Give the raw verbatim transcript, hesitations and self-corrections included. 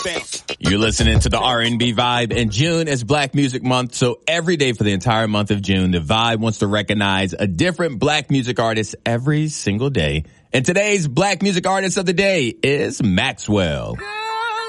bounce. You're listening to the R and B Vibe, and June is Black Music Month, so every day for the entire month of June, the Vibe wants to recognize a different Black music artist every single day. And today's Black music artist of the day is Maxwell.